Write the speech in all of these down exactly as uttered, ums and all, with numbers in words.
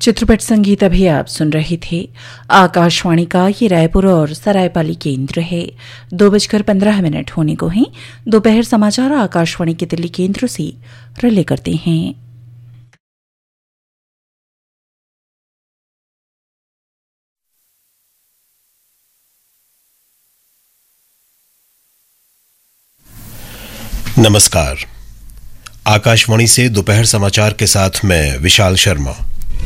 चित्रपट संगीत अभी आप सुन रहे थे। आकाशवाणी का ये रायपुर और सरायपाली केंद्र है। दो बजकर पंद्रह मिनट होने को हैं। दोपहर समाचार आकाशवाणी के दिल्ली केंद्र से रिले करते हैं। नमस्कार। आकाशवाणी से दोपहर समाचार के साथ मैं विशाल शर्मा।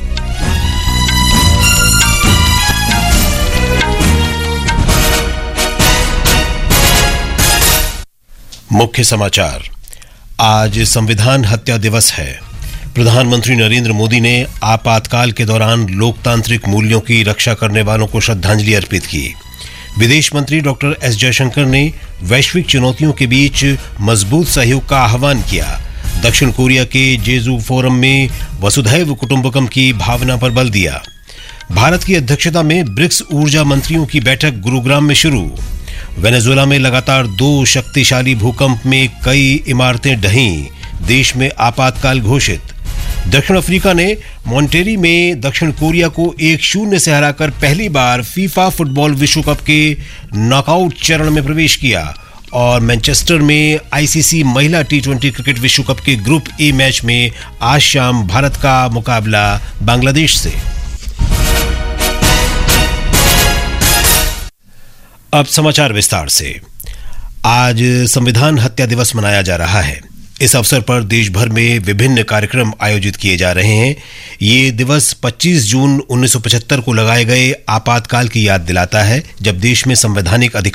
मुख्य समाचार। आज संविधान हत्या दिवस है। प्रधानमंत्री नरेंद्र मोदी ने आपातकाल के दौरान लोकतांत्रिक मूल्यों की रक्षा करने वालों को श्रद्धांजलि अर्पित की। विदेश मंत्री डॉक्टर एस जयशंकर ने वैश्विक चुनौतियों के बीच मजबूत सहयोग का आह्वान किया। दक्षिण कोरिया के जेजू फोरम में वसुधैव कुटुंबकम की भावना पर बल दिया। भारत की अध्यक्षता में ब्रिक्स ऊर्जा मंत्रियों की बैठक गुरुग्राम में शुरू। वेनेजुएला में लगातार दो शक्तिशाली भूकंप में कई इमारतें ढहीं। देश में आपातकाल घोषित। दक्षिण अफ्रीका ने मॉन्टेरी में दक्षिण कोरिया को एक शून्य से हराकर पहली बार फीफा फुटबॉल विश्व कप के नॉकआउट चरण में प्रवेश किया। और मैनचेस्टर में आईसीसी महिला टी ट्वेंटी क्रिकेट विश्व कप के ग्रुप ए मैच में आज शाम भारत का मुकाबला बांग्लादेश से। अब समाचार विस्तार से। आज संविधान हत्या दिवस मनाया जा रहा है। इस अवसर पर देश भर में विभिन्न कार्यक्रम आयोजित किए जा रहे हैं। ये दिवस पच्चीस जून उन्नीस सौ पचहत्तर को लगाए गए आपातकाल की याद दिलाता है, जब देश में संवैधानिक अधिकार